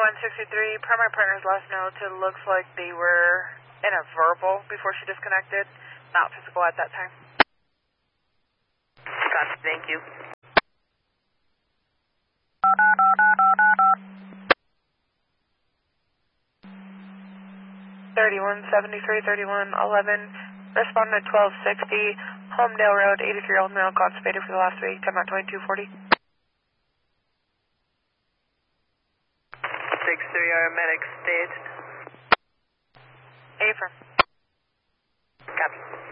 163, primary partners last note, it looks like they were in a verbal before she disconnected, not physical at that time. Copy, thank you. Responded 1260, Homedale Road, 83-year-old male, constipated for the last week, time out 2240. 6-3, our medic staged. Affirm. Copy.